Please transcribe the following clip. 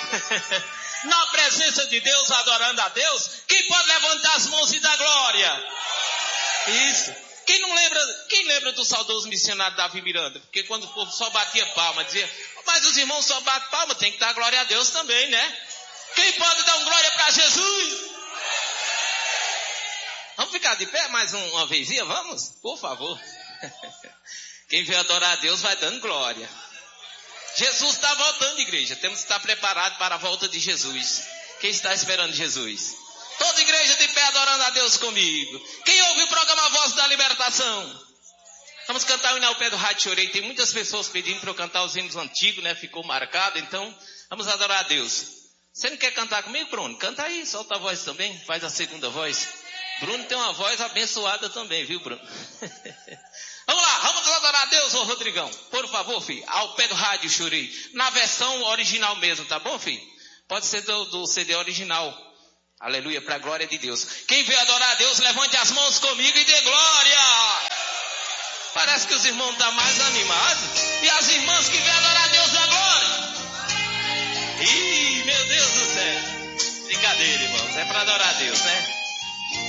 Na presença de Deus, adorando a Deus, quem pode levantar as mãos e dar glória? Isso. Quem lembra do saudoso missionário Davi Miranda? Porque quando o povo só batia palma, dizia, mas os irmãos só batem palma, tem que dar glória a Deus também, né? Quem pode dar glória para Jesus? Vamos ficar de pé mais uma vezinha, vamos? Por favor. Quem veio adorar a Deus vai dando glória. Jesus está voltando, igreja. Temos que estar preparados para a volta de Jesus. Quem está esperando Jesus? Toda igreja de pé adorando a Deus comigo. Quem ouve o programa Voz da Libertação? Vamos cantar o hino ao pé do rádio Chorei. Tem muitas pessoas pedindo para eu cantar os hinos antigos, né? Ficou marcado, então vamos adorar a Deus. Você não quer cantar comigo, Bruno? Canta aí, solta a voz também. Faz a segunda voz. Bruno tem uma voz abençoada também, viu, Bruno? Vamos lá, vamos adorar a Deus, ô Rodrigão. Por favor, filho, ao pé do rádio Chorei. Na versão original mesmo, tá bom, filho? Pode ser do CD original. Aleluia, para a glória de Deus. Quem veio adorar a Deus, levante as mãos comigo e dê glória. Parece que os irmãos estão mais animados. E as irmãs que vêm adorar a Deus dê glória. Ih, meu Deus do céu. Brincadeira, irmãos, é para adorar a Deus, né?